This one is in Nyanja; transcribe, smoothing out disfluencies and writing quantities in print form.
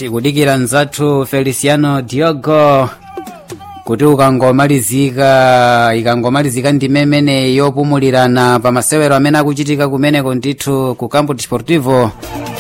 tikudikira nzathu Feliciano Diogo kuti ikangomalizika ndimemene yopumulirana pa masewero amene akuchitika kumeneko ndithu ku Campo Desportivo